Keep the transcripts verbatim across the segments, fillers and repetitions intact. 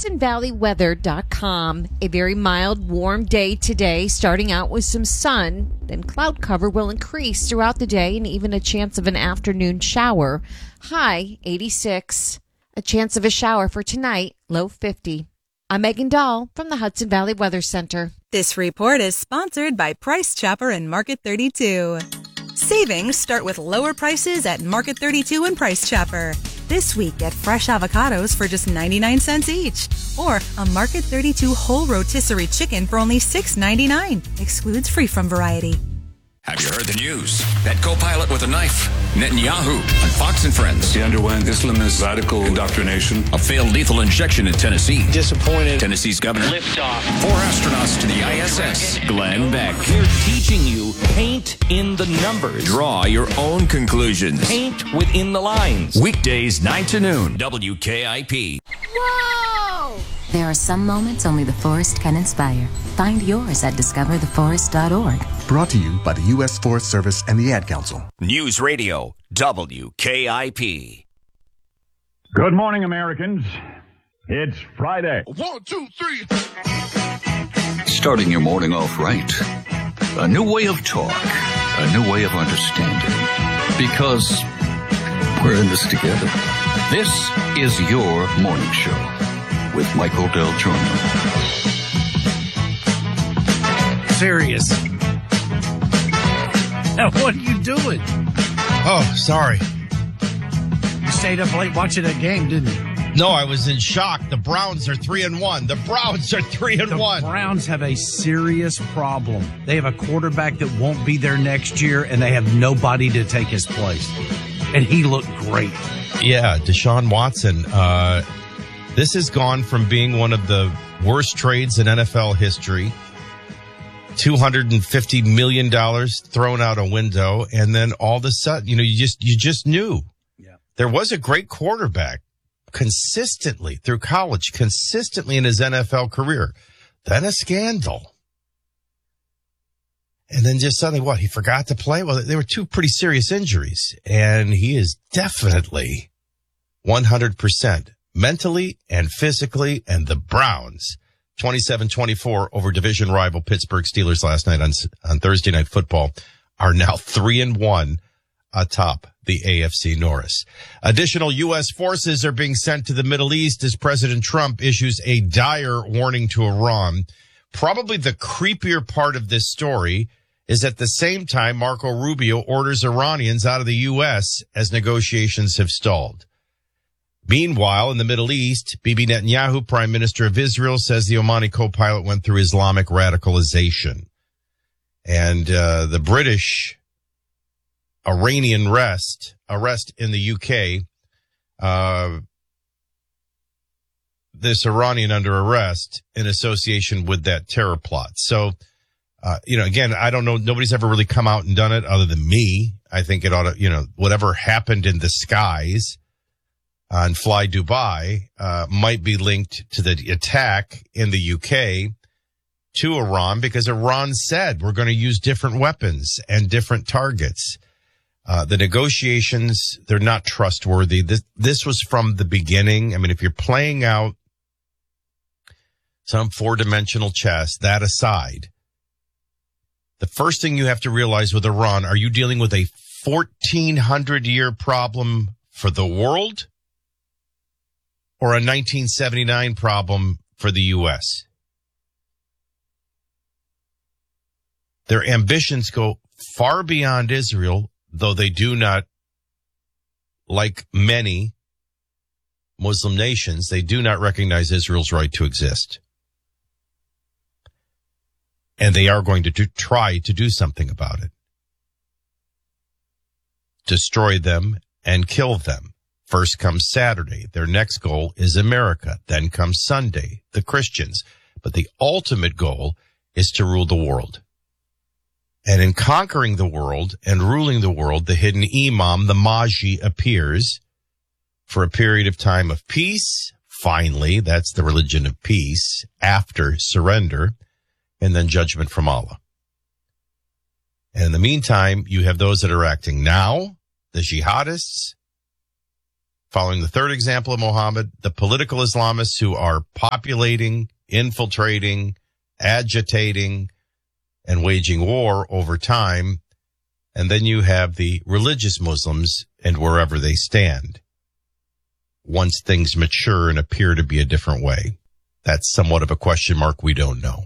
Hudson Valley Weather dot com. A very mild, warm day today, starting out with some sun. Then cloud cover will increase throughout the day and even a chance of an afternoon shower. High eighty-six. A chance of a shower for tonight, low fifty. I'm Megan Dahl from the Hudson Valley Weather Center. This report is sponsored by Price Chopper and Market thirty-two. Savings start with lower prices at Market thirty-two and Price Chopper. This week, get fresh avocados for just ninety-nine cents each. Or a Market thirty-two whole rotisserie chicken for only six ninety-nine. Excludes free from variety. Have you heard the news? That co-pilot with a knife, Netanyahu, on Fox and Friends. He underwent Islamist radical indoctrination. A failed lethal injection in Tennessee. Disappointed. Tennessee's governor. Liftoff. Four astronauts to the I S S. Glenn Beck. We're teaching you paint in the numbers. Draw your own conclusions. Paint within the lines. Weekdays, nine to noon. W K I P. Whoa! There are some moments only the forest can inspire. Find yours at discover the forest dot org. Brought to you by the U S Forest Service and the Ad Council. News Radio, W K I P. Good morning, Americans. It's Friday. One, two, three. Starting your morning off right. A new way of talk. A new way of understanding. Because we're in this together. This is your morning show with Michael Del Giorno. Serious. Now, what are you doing? Oh, sorry. You stayed up late watching that game, didn't you? No, I was in shock. The Browns are three and one. The Browns are three and the one. The Browns have a serious problem. They have a quarterback that won't be there next year, and they have nobody to take his place. And he looked great. Yeah, Deshaun Watson. Uh, this has gone from being one of the worst trades in N F L history. two hundred fifty million dollars thrown out a window, and then all of a sudden, you know, you just you just knew. Yeah. There was a great quarterback consistently through college, consistently in his N F L career. Then a scandal. And then just suddenly, what, he forgot to play? Well, there were two pretty serious injuries, and he is definitely one hundred percent mentally and physically, and the Browns twenty-seven twenty-four over division rival Pittsburgh Steelers last night on on Thursday Night Football are now three and one atop the A F C Norris. Additional U S forces are being sent to the Middle East as President Trump issues a dire warning to Iran. Probably the creepier part of this story is at the same time Marco Rubio orders Iranians out of the U S as negotiations have stalled. Meanwhile, in the Middle East, Bibi Netanyahu, Prime Minister of Israel, says the Omani co-pilot went through Islamic radicalization. And uh, the British Iranian arrest, arrest in the U K, uh, this Iranian under arrest in association with that terror plot. So, uh, you know, again, I don't know. Nobody's ever really come out and done it other than me. I think it ought to, you know, whatever happened in the skies on Fly Dubai uh, might be linked to the attack in the U K to Iran, because Iran said we're going to use different weapons and different targets. Uh, the negotiations, they're not trustworthy. This, this was from the beginning. I mean, if you're playing out some four-dimensional chess, that aside, the first thing you have to realize with Iran, are you dealing with a fourteen hundred year problem for the world or a nineteen seventy-nine problem for the U S? Their ambitions go far beyond Israel, though they do not, like many Muslim nations, they do not recognize Israel's right to exist. And they are going to do, try to do something about it. Destroy them and kill them. First comes Saturday. Their next goal is America. Then comes Sunday, the Christians. But the ultimate goal is to rule the world. And in conquering the world and ruling the world, the hidden imam, the Mahdi, appears for a period of time of peace. Finally, that's the religion of peace, after surrender, and then judgment from Allah. And in the meantime, you have those that are acting now, the jihadists, Following the third example of Mohammed, the political Islamists who are populating, infiltrating, agitating, and waging war over time. And then you have the religious Muslims and wherever they stand. Once things mature and appear to be a different way. That's somewhat of a question mark. We don't know.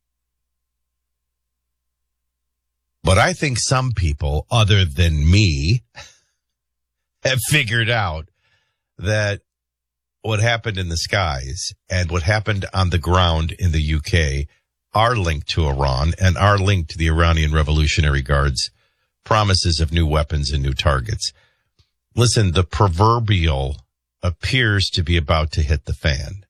But I think some people, other than me, have figured out that what happened in the skies and what happened on the ground in the U K are linked to Iran and are linked to the Iranian Revolutionary Guard's promises of new weapons and new targets. Listen, the proverbial appears to be about to hit the fan.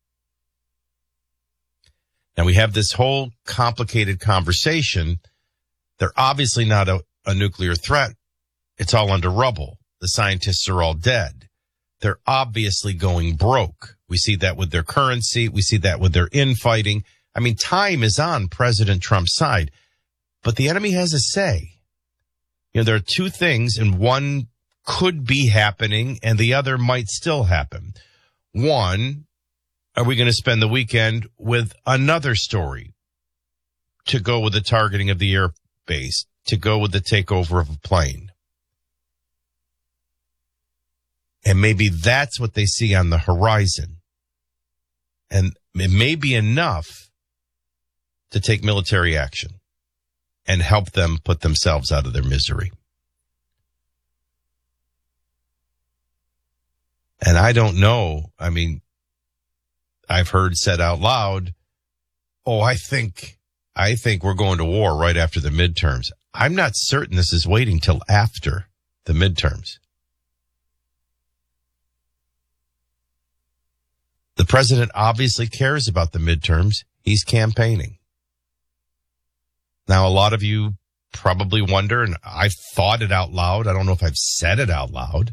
Now we have this whole complicated conversation. They're obviously not a, a nuclear threat. It's all under rubble. The scientists are all dead. They're obviously going broke. We see that with their currency. We see that with their infighting. I mean, time is on President Trump's side, but the enemy has a say. You know, there are two things, and one could be happening and the other might still happen. One, are we going to spend the weekend with another story to go with the targeting of the airbase, to go with the takeover of a plane? And maybe that's what they see on the horizon. And it may be enough to take military action and help them put themselves out of their misery. And I don't know. I mean, I've heard said out loud, oh, I think, I think we're going to war right after the midterms. I'm not certain this is waiting till after the midterms. The president obviously cares about the midterms. He's campaigning. Now, a lot of you probably wonder, and I've thought it out loud. I don't know if I've said it out loud.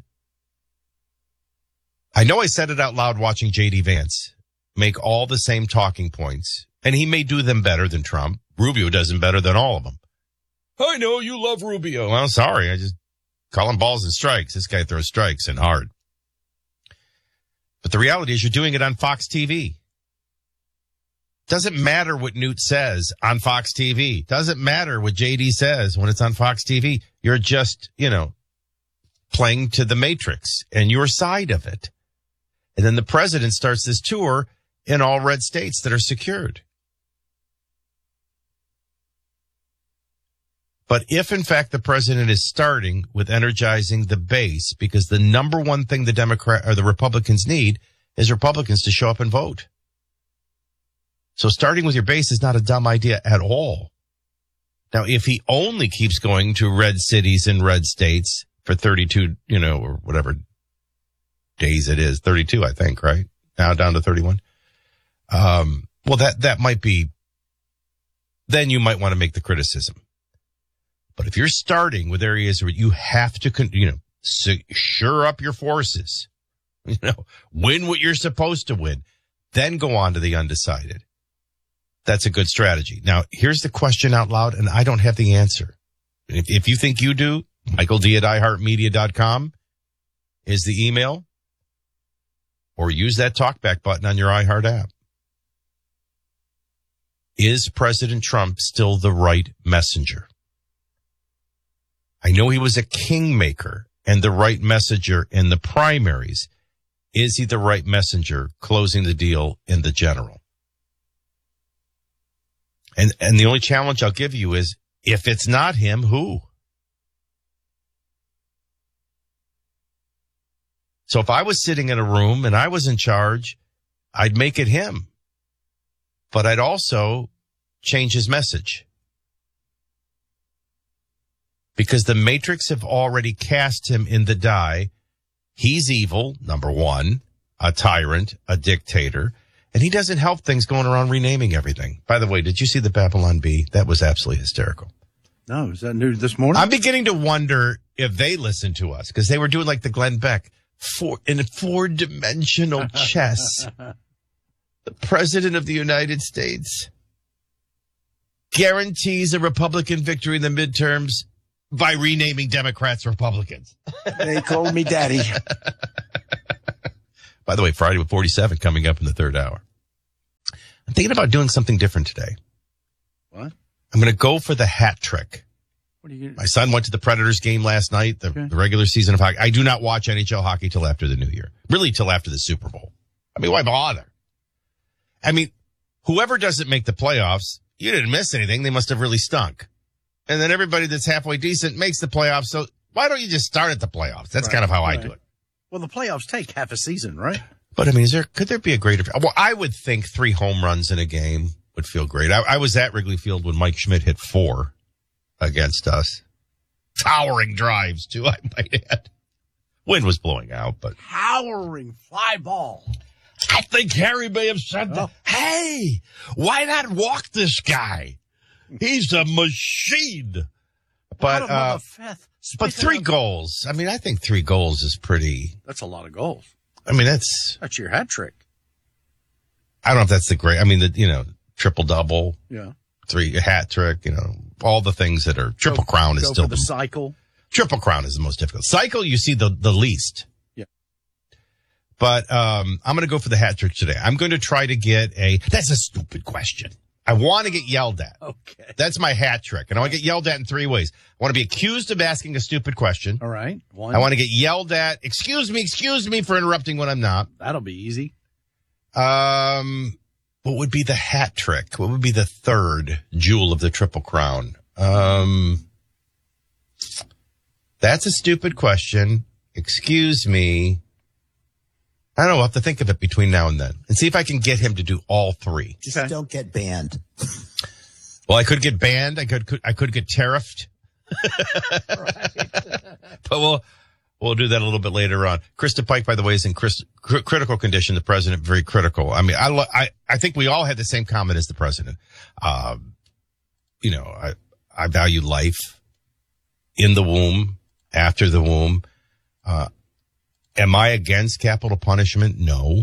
I know I said it out loud watching J D Vance make all the same talking points, and he may do them better than Trump. Rubio does them better than all of them. I know you love Rubio. Well, sorry. I just call him balls and strikes. This guy throws strikes and hard. But the reality is you're doing it on Fox T V. Doesn't matter what Newt says on Fox T V. Doesn't matter what J D says when it's on Fox T V. You're just, you know, playing to the matrix and your side of it. And then the president starts this tour in all red states that are secured. But if, in fact, the president is starting with energizing the base, because the number one thing the Democrat or the Republicans need is Republicans to show up and vote. So starting with your base is not a dumb idea at all. Now, if he only keeps going to red cities and red states for thirty-two, you know, or whatever days it is, thirty-two, I think, right? Now down to thirty-one. Um, well, that, that might be, then you might want to make the criticism. But if you're starting with areas where you have to, you know, sure up your forces, you know, win what you're supposed to win, then go on to the undecided. That's a good strategy. Now, here's the question out loud, and I don't have the answer. If, if you think you do, Michael D at i heart media dot com is the email, or use that talkback button on your iHeart app. Is President Trump still the right messenger? I know he was a kingmaker and the right messenger in the primaries. Is he the right messenger closing the deal in the general? And and the only challenge I'll give you is, if it's not him, who? So if I was sitting in a room and I was in charge, I'd make it him. But I'd also change his message. Because the Matrix have already cast him in the die. He's evil, number one, a tyrant, a dictator, and he doesn't help things going around renaming everything. By the way, did you see the Babylon Bee? That was absolutely hysterical. No, is that new this morning? I'm beginning to wonder if they listen to us, because they were doing like the Glenn Beck four, in four-dimensional chess. The President of the United States guarantees a Republican victory in the midterms by renaming Democrats Republicans. They called me daddy. By the way, Friday with forty-seven coming up in the third hour. I'm thinking about doing something different today. What? I'm going to go for the hat trick. What are you gonna... My son went to the Predators game last night, the, okay. the regular season of hockey. I do not watch N H L hockey till after the new year. Really till after the Super Bowl. I mean, why bother? I mean, whoever doesn't make the playoffs, you didn't miss anything. They must have really stunk. And then everybody that's halfway decent makes the playoffs. So why don't you just start at the playoffs? That's right. kind of how right. I do it. Well, the playoffs take half a season, right? But I mean, is there, could there be a greater, well, I would think three home runs in a game would feel great. I, I was at Wrigley Field when Mike Schmidt hit four against us. Towering drives too, I might add. Wind was blowing out, but. Towering fly ball. I think Harry may have said that. Oh. Hey, why not walk this guy? He's a machine. But, uh, but three goals. I mean, I think three goals is pretty. That's a lot of goals. I mean, that's. That's your hat trick. I don't know if that's the great, I mean, the, you know, triple double. Yeah. Three, a hat trick, you know, all the things that are, triple go, crown is go still for the, the cycle. Triple crown is the most difficult. Cycle, you see the, the least. Yeah. But, um, I'm going to go for the hat trick today. I'm going to try to get a, that's a stupid question. I want to get yelled at. Okay. That's my hat trick. And I want to get yelled at in three ways. I want to be accused of asking a stupid question. All right. One. I want to get yelled at. Excuse me, excuse me for interrupting when I'm not. That'll be easy. Um, what would be the hat trick? What would be the third jewel of the Triple Crown? Um, that's a stupid question. Excuse me. I don't know. I'll have to think of it between now and then and see if I can get him to do all three. Just okay. Don't get banned. Well, I could get banned. I could, could I could get tariffed. Right. But we'll, we'll do that a little bit later on. Krista Pike, by the way, is in Chris, cr- critical condition. The president, very critical. I mean, I, lo- I, I think we all had the same comment as the president. Um, you know, I, I value life in the womb, after the womb. Uh, Am I against capital punishment? No.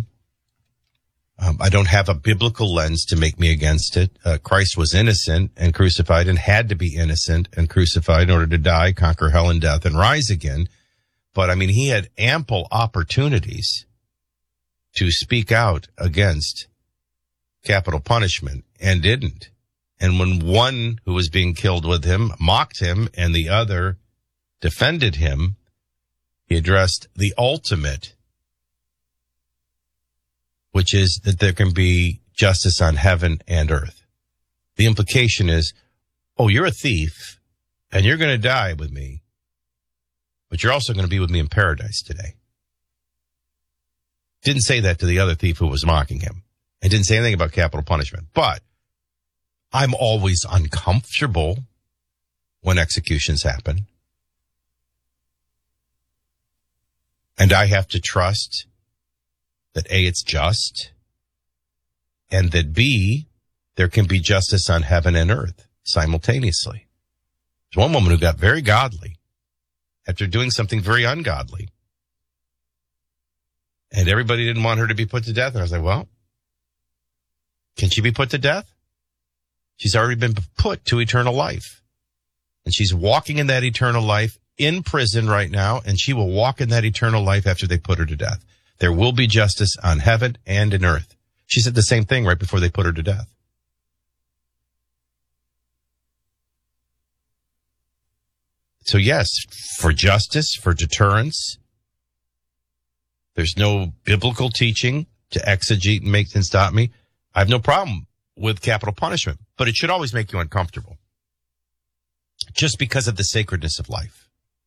Um, I don't have a biblical lens to make me against it. Uh, Christ was innocent and crucified and had to be innocent and crucified in order to die, conquer hell and death, and rise again. But, I mean, he had ample opportunities to speak out against capital punishment and didn't. And when one who was being killed with him mocked him and the other defended him, he addressed the ultimate, which is that there can be justice on heaven and earth. The implication is, oh, you're a thief and you're going to die with me, but you're also going to be with me in paradise today. Didn't say that to the other thief who was mocking him. And didn't say anything about capital punishment. But I'm always uncomfortable when executions happen. And I have to trust that A, it's just, and that B, there can be justice on heaven and earth simultaneously. There's one woman who got very godly after doing something very ungodly. And everybody didn't want her to be put to death. And I was like, well, can she be put to death? She's already been put to eternal life. And she's walking in that eternal life in prison right now, and she will walk in that eternal life after they put her to death. There will be justice on heaven and in earth. She said the same thing right before they put her to death. So yes, for justice, for deterrence, there's no biblical teaching to exegete and make and stop me. I have no problem with capital punishment, but it should always make you uncomfortable just because of the sacredness of life.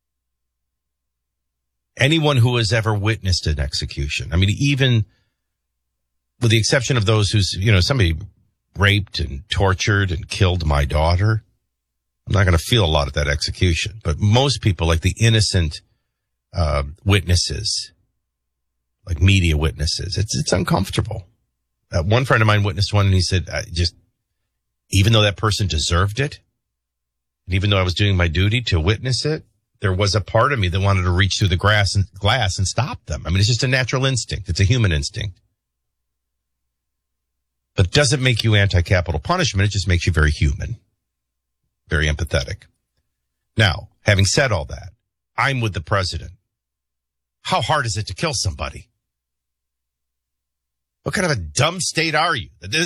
Anyone who has ever witnessed an execution, I mean, even with the exception of those who's, you know, somebody raped and tortured and killed my daughter, I'm not going to feel a lot at that execution. But most people, like the innocent uh, witnesses, like media witnesses, it's it's uncomfortable. Uh, one friend of mine witnessed one, and he said, I just, even though that person deserved it, and even though I was doing my duty to witness it, there was a part of me that wanted to reach through the grass and glass and stop them. I mean, it's just a natural instinct. It's a human instinct. But it doesn't make you anti-capital punishment. It just makes you very human, very empathetic. Now, having said all that, I'm with the president. How hard is it to kill somebody? What kind of a dumb state are you?